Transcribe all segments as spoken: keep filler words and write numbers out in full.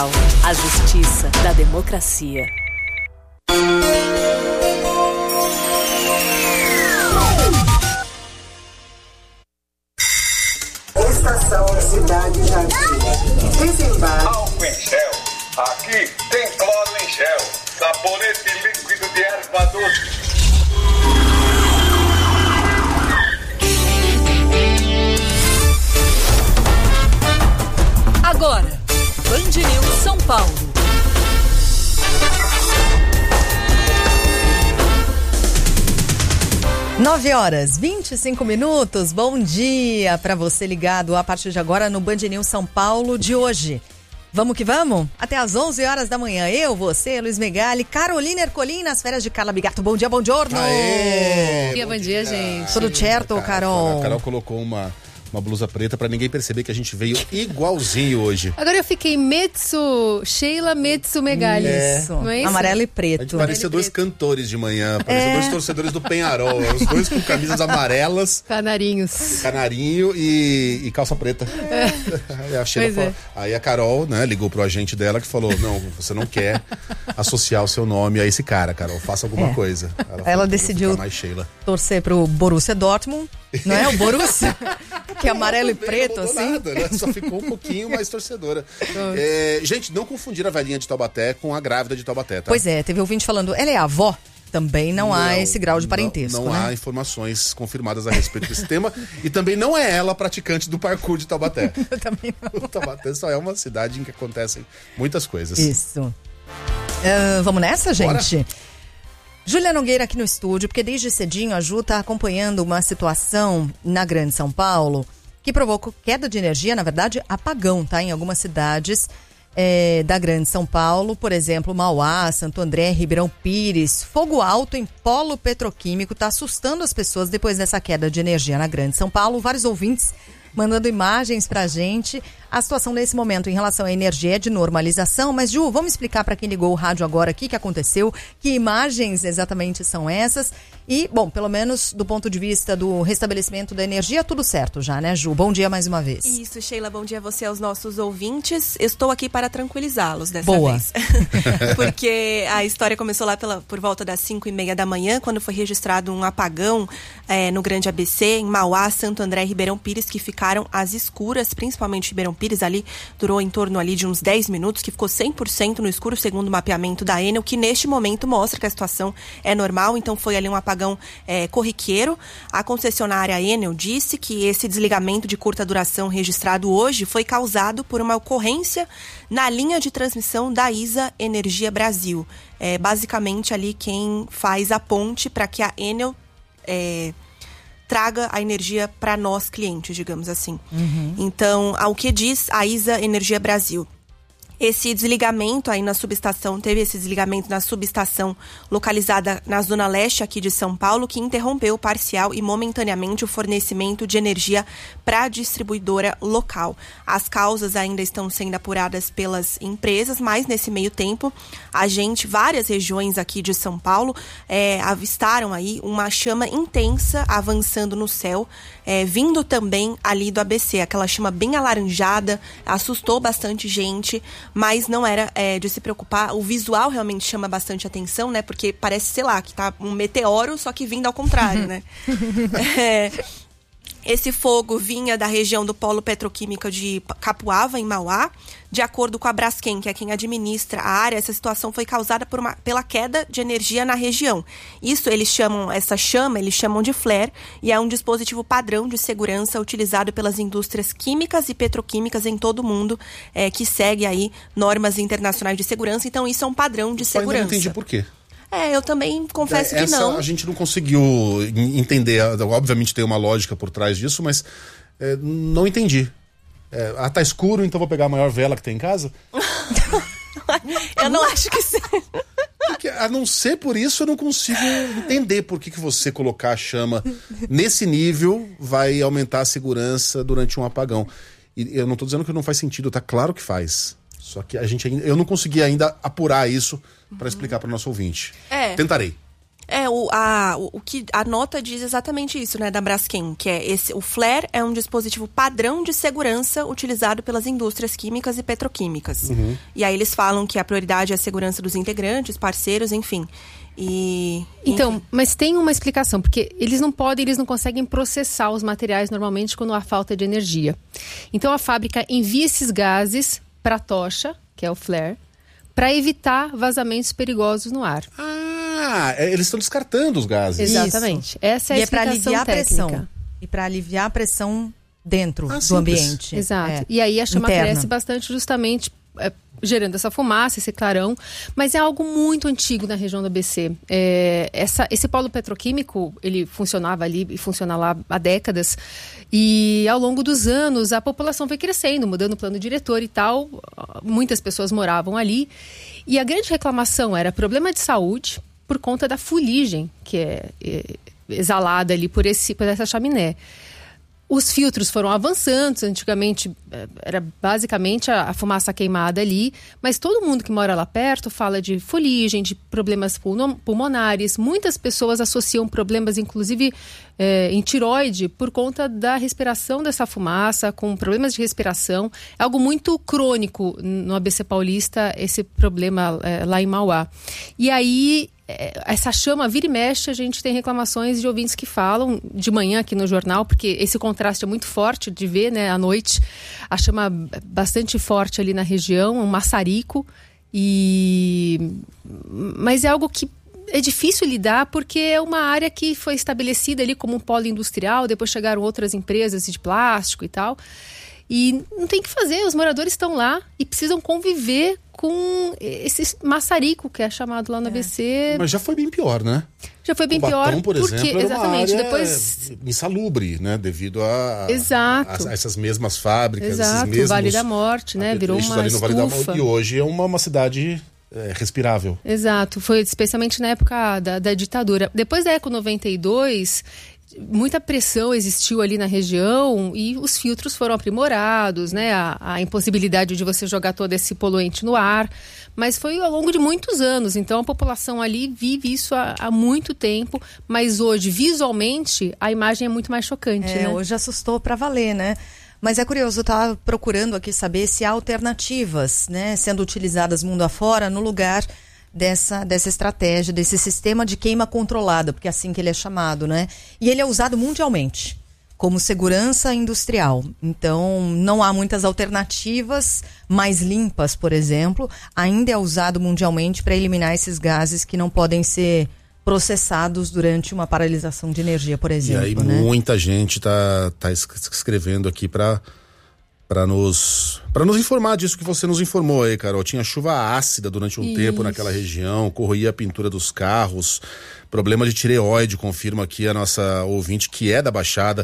A justiça da democracia. Estação Cidade Jardim. Desembarque. Álcool em gel. Aqui tem cloro em gel. Sabonete líquido de erva doce. Agora, Band News São Paulo. nove horas, vinte e cinco minutos. Bom dia para você ligado a partir de agora no Band News São Paulo de hoje. Vamos que vamos? Até às onze horas da manhã. Eu, você, Luiz Megali, Carolina Ercolim nas férias de Carla Bigato. Bom dia, bom giorno. Aê, bom dia, bom dia, gente. Tudo certo, Carol? A Carol colocou uma... Uma blusa preta pra ninguém perceber que a gente veio igualzinho hoje. Agora eu fiquei Metsu, Sheila Metsu Megali. Isso. Não é isso? Amarelo e A preto. gente parecia dois cantores de manhã, parecia É. dois torcedores do Penharol. Os dois com camisas amarelas, Canarinhos. canarinho e, e calça preta. Aí a Sheila Pois falou- é. Aí a Carol, né, ligou pro agente dela que falou: não, você não quer associar o seu nome a esse cara, Carol, faça alguma É. coisa. Ela, Ela falou, decidiu- "Vou ficar mais Sheila." Torcer pro Borussia Dortmund, não é? O Borussia, que é amarelo e Não preto, mudou assim. nada, né? Só ficou um pouquinho mais torcedora. É, gente, não confundir a velhinha de Taubaté com a grávida de Taubaté, tá? Pois é, teve ouvinte falando, ela é avó? Também não, há esse grau de não- parentesco, Não, né? há informações confirmadas a respeito desse tema. E também não é ela praticante do parkour de Taubaté. Também não. O Taubaté só é uma cidade em que acontecem muitas coisas. Isso. Ah, vamos nessa, Bora. gente? Júlia Nogueira aqui no estúdio, porque desde cedinho a Ju está acompanhando uma situação na Grande São Paulo que provocou queda de energia, na verdade, apagão, tá? Em algumas cidades eh, da Grande São Paulo, por exemplo, Mauá, Santo André, Ribeirão Pires, fogo alto em polo petroquímico, está assustando as pessoas depois dessa queda de energia na Grande São Paulo. Vários ouvintes mandando imagens pra gente. A situação nesse momento em relação à energia é de normalização, mas Ju, vamos explicar para quem ligou o rádio agora o que, que aconteceu, que imagens exatamente são essas e, bom, pelo menos do ponto de vista do restabelecimento da energia, tudo certo já, né, Ju? Bom dia mais uma vez. Isso, Sheila, bom dia a você e aos nossos ouvintes. Estou aqui para tranquilizá-los dessa Boa. vez. Porque a história começou lá pela, por volta das cinco e meia da manhã, quando foi registrado um apagão é, no Grande A B C, em Mauá, Santo André e Ribeirão Pires, que ficaram às escuras, principalmente Ribeirão Pires, ali durou em torno ali de uns dez minutos, que ficou cem por cento no escuro, segundo o mapeamento da Enel, que neste momento mostra que a situação é normal, então foi ali um apagão é, corriqueiro. A concessionária Enel disse que esse desligamento de curta duração registrado hoje foi causado por uma ocorrência na linha de transmissão da I S A Energia Brasil. É basicamente ali quem faz a ponte para que a Enel é, traga a energia para nós clientes, digamos assim. Uhum. Então, ao que diz a I S A Energia Brasil? Esse desligamento aí na subestação, teve esse desligamento na subestação localizada na zona leste aqui de São Paulo, que interrompeu parcial e momentaneamente o fornecimento de energia para a distribuidora local. As causas ainda estão sendo apuradas pelas empresas, mas nesse meio tempo, a gente, várias regiões aqui de São Paulo, é, avistaram aí uma chama intensa avançando no céu, é, vindo também ali do A B C, aquela chama bem alaranjada, assustou bastante gente, mas não era é, de se preocupar. O visual realmente chama bastante atenção, né? Porque parece, sei lá, que tá um meteoro, só que vindo ao contrário, né? é, esse fogo vinha da região do polo petroquímico de Capuava, em Mauá. De acordo com a Braskem, que é quem administra a área, essa situação foi causada por uma, pela queda de energia na região. Isso eles chamam, essa chama, eles chamam de flare, e é um dispositivo padrão de segurança utilizado pelas indústrias químicas e petroquímicas em todo o mundo, é, que segue aí normas internacionais de segurança. Então isso é um padrão de Só ainda segurança. não entendi por quê. É, eu também confesso Essa que não. a gente não conseguiu entender. Obviamente tem uma lógica por trás disso, mas é, não entendi. É, ah, tá escuro, então vou pegar a maior vela que tem em casa? Eu não acho que seja. Porque, a não ser por isso, eu não consigo entender por que, que você colocar a chama nesse nível vai aumentar a segurança durante um apagão. E eu não tô dizendo que não faz sentido, tá claro que faz. Só que a gente ainda, eu não consegui ainda apurar isso para explicar para o nosso ouvinte. É. Tentarei. É, o, a, o, o que a nota diz exatamente isso, né, da Braskem, que é esse, o flare é um dispositivo padrão de segurança utilizado pelas indústrias químicas e petroquímicas. Uhum. E aí eles falam que a prioridade é a segurança dos integrantes, parceiros, enfim. E, então, enfim. Mas tem uma explicação, porque eles não podem, eles não conseguem processar os materiais normalmente quando há falta de energia. Então a fábrica envia esses gases para a tocha, que é o flare, para evitar vazamentos perigosos no ar. Ah, eles estão descartando os gases. Exatamente. Isso. Essa é a e explicação é para aliviar técnica. a pressão. E para aliviar a pressão dentro ah, do simples. ambiente. Exato. É. E aí a chama Interna. cresce bastante justamente é, gerando essa fumaça, esse clarão. Mas é algo muito antigo na região do A B C. É, essa, esse polo petroquímico, ele funcionava ali e funciona lá há décadas. E ao longo dos anos, a população foi crescendo, mudando o plano diretor e tal. Muitas pessoas moravam ali. E a grande reclamação era problema de saúde por conta da fuligem que é, é exalada ali por, esse, por essa chaminé. Os filtros foram avançando, antigamente era basicamente a, a fumaça queimada ali, mas todo mundo que mora lá perto fala de fuligem, de problemas pulmonares. Muitas pessoas associam problemas, inclusive é, em tiroide, por conta da respiração dessa fumaça, com problemas de respiração. É algo muito crônico no A B C Paulista, esse problema é, lá em Mauá. E aí, essa chama vira e mexe, a gente tem reclamações de ouvintes que falam de manhã aqui no jornal, porque esse contraste é muito forte de ver, né, à noite, a chama bastante forte ali na região, um maçarico, e... mas é algo que é difícil lidar porque é uma área que foi estabelecida ali como um polo industrial, depois chegaram outras empresas de plástico e tal, e não tem o que fazer, os moradores estão lá e precisam conviver com esse maçarico que é chamado lá no é. A B C. Mas já foi bem pior, né? Já foi bem o Batão, pior. por porque, exemplo, era exatamente, uma área depois insalubre, né? Devido a, Exato. a, a essas mesmas fábricas, Exato, esses mesmos... Vale da Morte, né? Virou uma ali no estufa. Vale da Morte, e hoje é uma, uma cidade é, respirável. Exato, foi especialmente na época da, da ditadura. Depois da Eco noventa e dois... muita pressão existiu ali na região e os filtros foram aprimorados, né? A, a impossibilidade de você jogar todo esse poluente no ar, mas foi ao longo de muitos anos, então a população ali vive isso há, há muito tempo, mas hoje, visualmente, a imagem é muito mais chocante, é, né? Hoje assustou para valer, né? Mas é curioso, eu estava procurando aqui saber se há alternativas, né, sendo utilizadas mundo afora no lugar dessa, dessa estratégia, desse sistema de queima controlada, porque é assim que ele é chamado, né? E ele é usado mundialmente como segurança industrial. Então, não há muitas alternativas mais limpas, por exemplo. Ainda é usado mundialmente para eliminar esses gases que não podem ser processados durante uma paralisação de energia, por exemplo. E aí né? muita gente tá, tá escrevendo aqui para para nos para nos informar disso que você nos informou aí, Carol. Tinha chuva ácida durante um Isso. tempo naquela região, corroía a pintura dos carros, problema de tireoide, confirma aqui a nossa ouvinte que é da Baixada,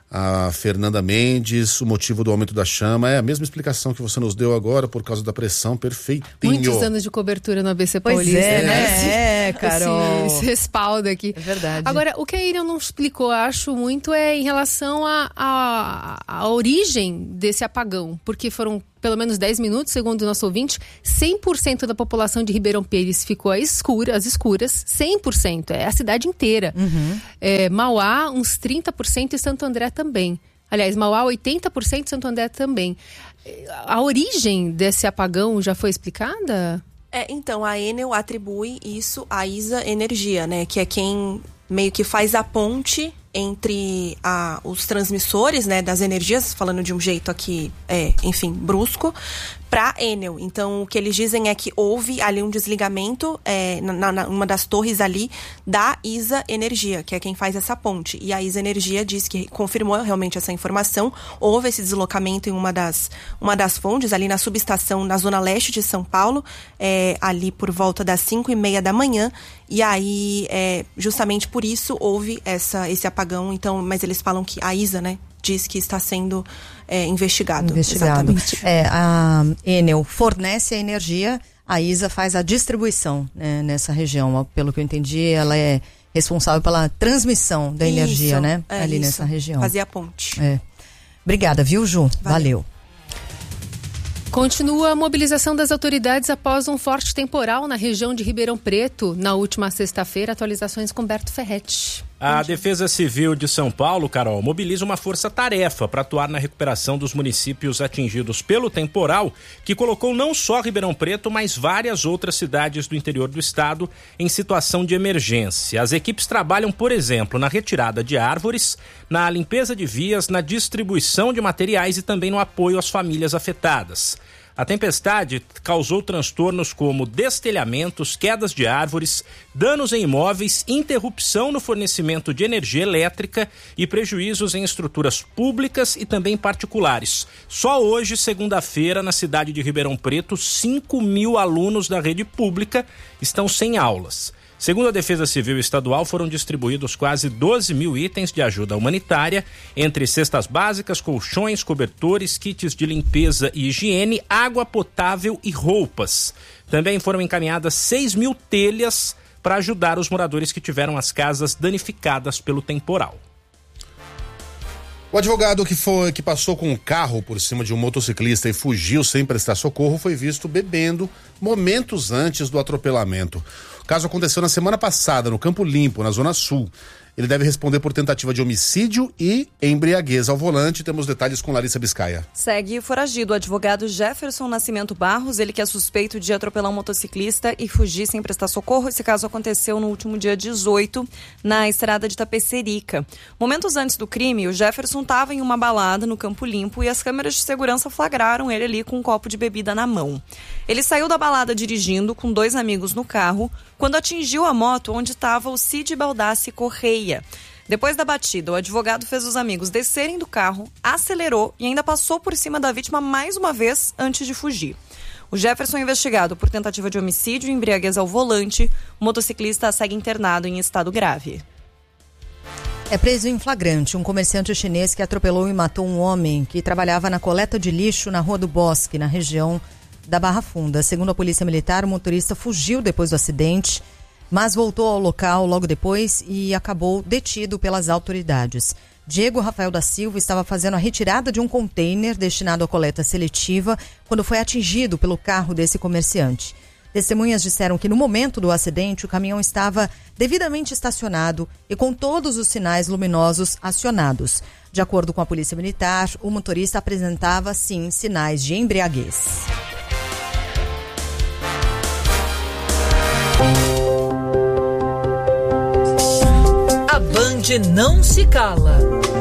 a Fernanda Mendes. O motivo do aumento da chama é a mesma explicação que você nos deu agora, por causa da pressão. Perfeitinho. Muitos anos de cobertura no A B C Paulista. Pois é, né? Esse, É, Carol. Esse, esse respaldo aqui. É verdade. Agora, o que a Iriam não explicou, acho muito, é em relação à a, a, a origem desse apagão. Porque foram pelo menos dez minutos, segundo o nosso ouvinte, cem por cento da população de Ribeirão Pires ficou às escuras, às escuras, cem por cento, é a cidade inteira. Uhum. É, Mauá, uns trinta por cento e Santo André também. Aliás, Mauá, oitenta por cento e Santo André também. A origem desse apagão já foi explicada? É, então, a Enel atribui isso à ISA Energia, né? Que é quem meio que faz a ponte entre a, os transmissores, né, das energias, falando de um jeito aqui, é, enfim, brusco, para a Enel. Então, o que eles dizem é que houve ali um desligamento é, na, na uma das torres ali da ISA Energia, que é quem faz essa ponte. E a ISA Energia diz que confirmou realmente essa informação. Houve esse deslocamento em uma das, uma das fontes, ali na subestação, na zona leste de São Paulo, é, ali por volta das cinco e meia da manhã. E aí, é, justamente por isso, houve essa, esse apagão. Então, mas eles falam que a ISA, né, diz que está sendo é, investigado. Investigado. Exatamente. É, a Enel fornece a energia, a ISA faz a distribuição, né, nessa região. Pelo que eu entendi, ela é responsável pela transmissão da energia, isso, né, é, ali isso. nessa região. Fazer a ponte. É. Obrigada, viu, Ju? Valeu. Valeu. Continua a mobilização das autoridades após um forte temporal na região de Ribeirão Preto. Na última sexta-feira, atualizações com Berto Ferretti. A Defesa Civil de São Paulo, Carol, mobiliza uma força-tarefa para atuar na recuperação dos municípios atingidos pelo temporal, que colocou não só Ribeirão Preto, mas várias outras cidades do interior do estado em situação de emergência. As equipes trabalham, por exemplo, na retirada de árvores, na limpeza de vias, na distribuição de materiais e também no apoio às famílias afetadas. A tempestade causou transtornos como destelhamentos, quedas de árvores, danos em imóveis, interrupção no fornecimento de energia elétrica e prejuízos em estruturas públicas e também particulares. Só hoje, segunda-feira, na cidade de Ribeirão Preto, cinco mil alunos da rede pública estão sem aulas. Segundo a Defesa Civil Estadual, foram distribuídos quase doze mil itens de ajuda humanitária, entre cestas básicas, colchões, cobertores, kits de limpeza e higiene, água potável e roupas. Também foram encaminhadas seis mil telhas para ajudar os moradores que tiveram as casas danificadas pelo temporal. O advogado que, foi, que passou com um carro por cima de um motociclista e fugiu sem prestar socorro foi visto bebendo momentos antes do atropelamento. O caso aconteceu na semana passada, no Campo Limpo, na Zona Sul. Ele deve responder por tentativa de homicídio e embriaguez ao volante. Temos detalhes com Larissa Biscaia. Segue foragido o advogado Jefferson Nascimento Barros, ele que é suspeito de atropelar um motociclista e fugir sem prestar socorro. Esse caso aconteceu no último dia dezoito, na estrada de Tapecerica. Momentos antes do crime, o Jefferson estava em uma balada no Campo Limpo e as câmeras de segurança flagraram ele ali com um copo de bebida na mão. Ele saiu da balada dirigindo com dois amigos no carro, quando atingiu a moto onde estava o Cid Baldassi Correia. Depois da batida, o advogado fez os amigos descerem do carro, acelerou e ainda passou por cima da vítima mais uma vez antes de fugir. O Jefferson é investigado por tentativa de homicídio e embriaguez ao volante. O motociclista segue internado em estado grave. É preso em flagrante um comerciante chinês que atropelou e matou um homem que trabalhava na coleta de lixo na Rua do Bosque, na região da Barra Funda. Segundo a Polícia Militar, o motorista fugiu depois do acidente, mas voltou ao local logo depois e acabou detido pelas autoridades. Diego Rafael da Silva estava fazendo a retirada de um container destinado à coleta seletiva quando foi atingido pelo carro desse comerciante. Testemunhas disseram que no momento do acidente o caminhão estava devidamente estacionado e com todos os sinais luminosos acionados. De acordo com a Polícia Militar, o motorista apresentava, sim, sinais de embriaguez. A Band não se cala.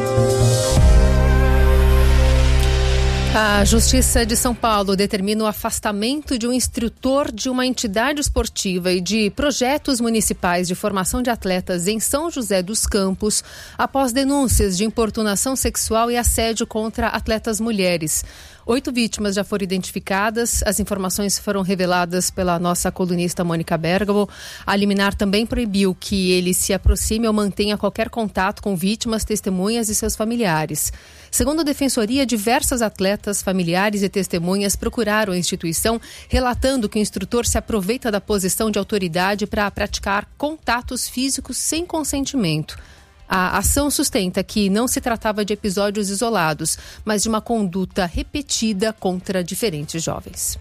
A Justiça de São Paulo determina o afastamento de um instrutor de uma entidade esportiva e de projetos municipais de formação de atletas em São José dos Campos após denúncias de importunação sexual e assédio contra atletas mulheres. Oito vítimas já foram identificadas. As informações foram reveladas pela nossa colunista Mônica Bergamo. A liminar também proibiu que ele se aproxime ou mantenha qualquer contato com vítimas, testemunhas e seus familiares. Segundo a Defensoria, diversas atletas, familiares e testemunhas procuraram a instituição, relatando que o instrutor se aproveita da posição de autoridade para praticar contatos físicos sem consentimento. A ação sustenta que não se tratava de episódios isolados, mas de uma conduta repetida contra diferentes jovens.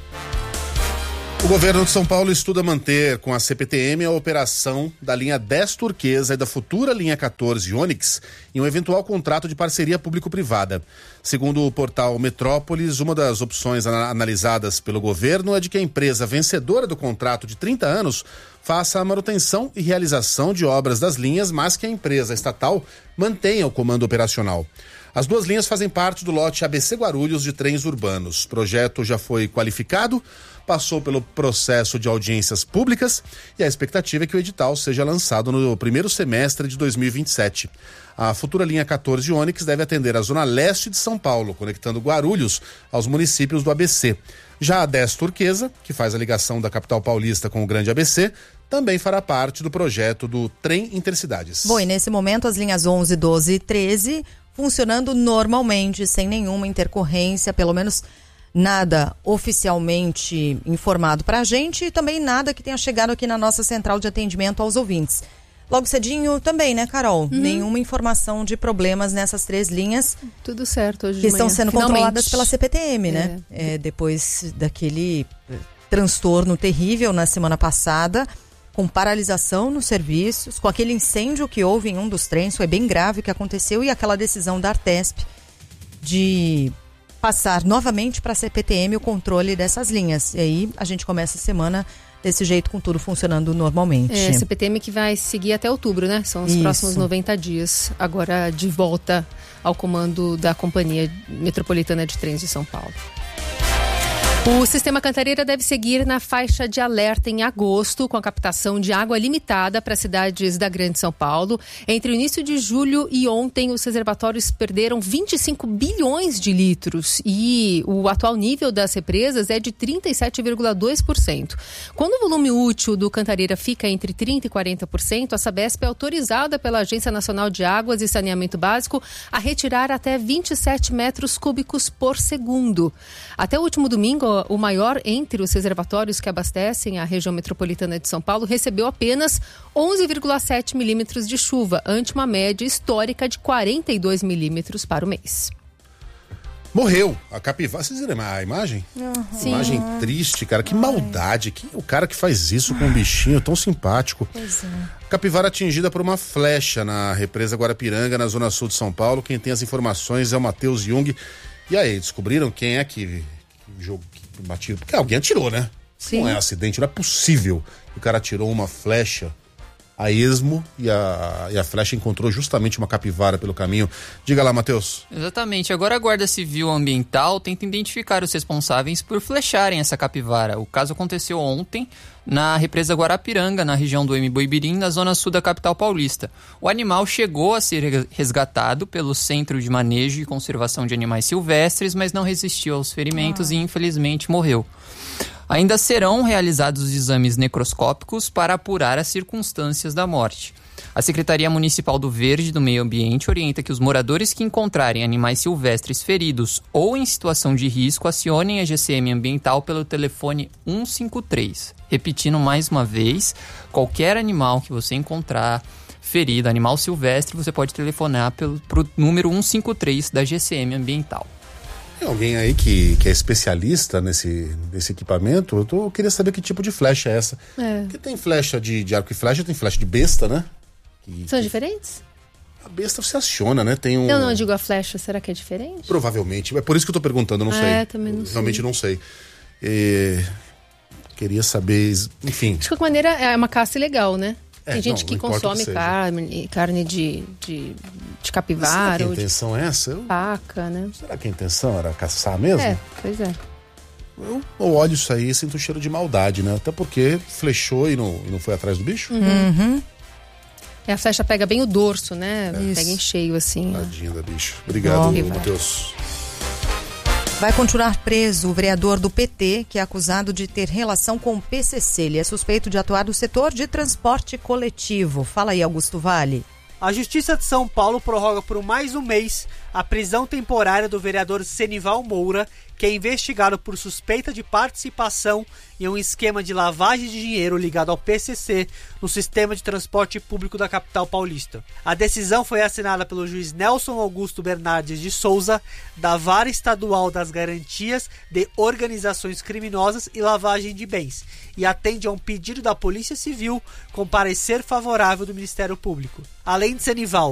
O governo de São Paulo estuda manter com a C P T M a operação da linha dez Turquesa e da futura linha quatorze Onix em um eventual contrato de parceria público-privada. Segundo o portal Metrópolis, uma das opções analisadas pelo governo é de que a empresa vencedora do contrato de trinta anos faça a manutenção e realização de obras das linhas, mas que a empresa estatal mantenha o comando operacional. As duas linhas fazem parte do lote A B C Guarulhos de trens urbanos. O projeto já foi qualificado, passou pelo processo de audiências públicas e a expectativa é que o edital seja lançado no primeiro semestre de dois mil e vinte e sete. A futura linha quatorze Onix deve atender a zona leste de São Paulo, conectando Guarulhos aos municípios do A B C. Já a dez Turquesa, que faz a ligação da capital paulista com o grande A B C, também fará parte do projeto do Trem Intercidades. Bom, e nesse momento as linhas onze, doze e treze funcionando normalmente, sem nenhuma intercorrência, pelo menos nada oficialmente informado para a gente e também nada que tenha chegado aqui na nossa central de atendimento aos ouvintes. Logo cedinho também, né, Carol? Uhum. Nenhuma informação de problemas nessas três linhas. Tudo certo hoje de que estão manhã. sendo Finalmente. Controladas pela C P T M, é. né? É, depois daquele transtorno terrível na semana passada, com paralisação nos serviços, com aquele incêndio que houve em um dos trens, foi bem grave o que aconteceu, e aquela decisão da Artesp de passar novamente para a C P T M o controle dessas linhas. E aí a gente começa a semana desse jeito, com tudo funcionando normalmente. É, C P T M que vai seguir até outubro, né? São os Isso. próximos noventa dias, agora de volta ao comando da Companhia Metropolitana de Trens de São Paulo. O Sistema Cantareira deve seguir na faixa de alerta em agosto, com a captação de água limitada para cidades da Grande São Paulo. Entre o início de julho e ontem, os reservatórios perderam vinte e cinco bilhões de litros e o atual nível das represas é de trinta e sete vírgula dois por cento. Quando o volume útil do Cantareira fica entre trinta por cento e quarenta por cento, a Sabesp é autorizada pela Agência Nacional de Águas e Saneamento Básico a retirar até vinte e sete metros cúbicos por segundo. Até o último domingo, o maior entre os reservatórios que abastecem a região metropolitana de São Paulo recebeu apenas onze vírgula sete milímetros de chuva, ante uma média histórica de quarenta e dois milímetros para o mês. Morreu a capivara. Vocês viram a imagem? Uhum. Imagem triste, cara. Que maldade. Que, o cara que faz isso com um bichinho tão simpático. Pois é. Capivara atingida por uma flecha na represa Guarapiranga, na zona sul de São Paulo. Quem tem as informações é o Matheus Jung. E aí, descobriram quem é que... jogo que batido, porque alguém atirou, né? Sim. Não é acidente, não é possível. O cara atirou uma flecha a esmo e a, e a flecha encontrou justamente uma capivara pelo caminho. Diga lá, Matheus. Exatamente. Agora a Guarda Civil Ambiental tenta identificar os responsáveis por flecharem essa capivara. O caso aconteceu ontem na represa Guarapiranga, na região do Embu-Ibirim, na zona sul da capital paulista. O animal chegou a ser resgatado pelo Centro de Manejo e Conservação de Animais Silvestres, mas não resistiu aos ferimentos ah. e infelizmente morreu. Ainda serão realizados os exames necroscópicos para apurar as circunstâncias da morte. A Secretaria Municipal do Verde e do Meio Ambiente orienta que os moradores que encontrarem animais silvestres feridos ou em situação de risco acionem a G C M Ambiental pelo telefone cento e cinquenta e três. Repetindo mais uma vez, qualquer animal que você encontrar ferido, animal silvestre, você pode telefonar pelo pro número cento e cinquenta e três da G C M Ambiental. Tem alguém aí que, que é especialista nesse, nesse equipamento? Eu, tô, eu queria saber que tipo de flecha é essa. É. Porque tem flecha de, de arco e flecha, tem flecha de besta, né? Que, São que... diferentes? A besta você aciona, né? Tem um... Eu não digo a flecha, será que é diferente? Provavelmente. É por isso que eu tô perguntando, eu não é, sei. É, também não sei. Realmente não sei. E... Queria saber, enfim. De qualquer maneira, é uma caça ilegal, né? É, tem gente não, que não consome que carne, carne de, de, de capivara. Será que a ou intenção de é essa? Eu... Paca, né? Será que a intenção era caçar mesmo? É, pois é. Eu, eu olho isso aí e sinto um cheiro de maldade, né? Até porque flechou e não, e não foi atrás do bicho. Uhum. É, a flecha pega bem o dorso, né? É. Pega em cheio, assim. Tadinha da bicho. Obrigado, Matheus. Vai continuar preso o vereador do P T, que é acusado de ter relação com o P C C. Ele é suspeito de atuar no setor de transporte coletivo. Fala aí, Augusto Vale. A Justiça de São Paulo prorroga por mais um mês a prisão temporária do vereador Senival Moura, que é investigado por suspeita de participação em um esquema de lavagem de dinheiro ligado ao P C C no sistema de transporte público da capital paulista. A decisão foi assinada pelo juiz Nelson Augusto Bernardes de Souza, da Vara Estadual das Garantias de Organizações Criminosas e Lavagem de Bens, e atende a um pedido da Polícia Civil com parecer favorável do Ministério Público. Além de Senival,